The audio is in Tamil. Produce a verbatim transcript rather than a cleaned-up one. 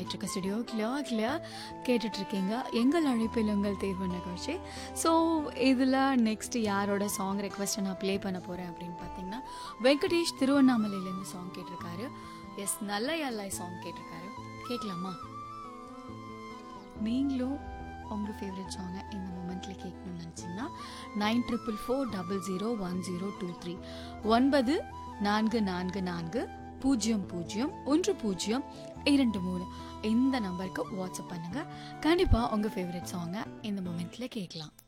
போயிட்டுருக்க ஸ்டுடியோ கிளியர் கிளியர் கேட்டுட்ருக்கீங்க எங்கள் அழைப்பில் உங்கள் தேர்வு நிகழ்ச்சி. ஸோ இதில் நெக்ஸ்ட் யாரோட சாங் ரெக்வஸ்ட்டை நான் ப்ளே பண்ண போகிறேன் அப்படின்னு பார்த்தீங்கன்னா, வெங்கடேஷ் திருவண்ணாமலையிலேருந்து சாங் கேட்டிருக்காரு. எஸ், நல்ல எல்லை சாங் கேட்டிருக்காரு. கேட்கலாமா? நீங்களும் உங்கள் ஃபேவரட் சாங்கை இந்த மூமெண்ட்டில் கேட்கணும்னு நினச்சிங்கன்னா nine triple four double zero one zero two three ஒன்பது நான்கு நான்கு நான்கு பூஜ்ஜியம் பூஜ்ஜியம் ஒன்று பூஜ்ஜியம் இரண்டு மூணு இந்த நம்பருக்கு வாட்ஸ்அப் பண்ணுங்கள். கண்டிப்பாக உங்கள் ஃபேவரட் சாங்கை இந்த மூமெண்ட்டில் கேட்கலாம்.